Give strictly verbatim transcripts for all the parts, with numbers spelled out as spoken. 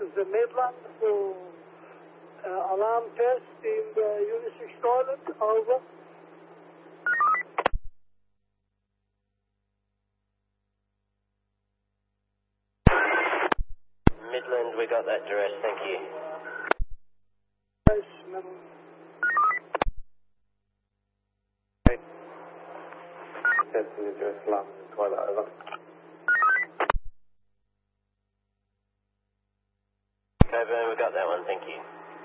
is the Midland for uh, alarm test in uh, Unit six toilet. Over. Midland, we got that duress, thank you. Yes, Midland. Test the address alarm toilet. Over. Coburn, we got that one, thank you.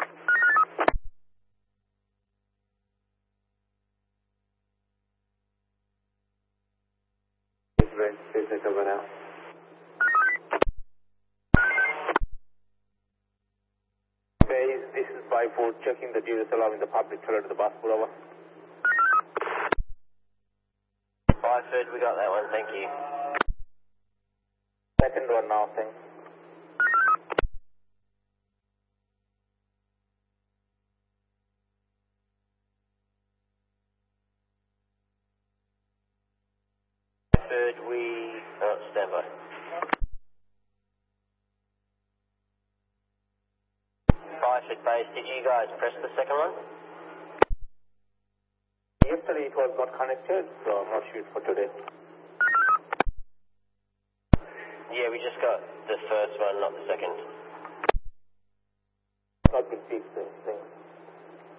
Please take over now. Okay, this is by for checking the duress alarm in the public toilet of the bus. Pull over. Byford, we got that one, thank you. Second one now, thanks. Byford, we... Oh, stand by. Byford base, did you guys press the second one? Yesterday it was not connected, so I'm not sure for today. Yeah, we just got the first one, not the second.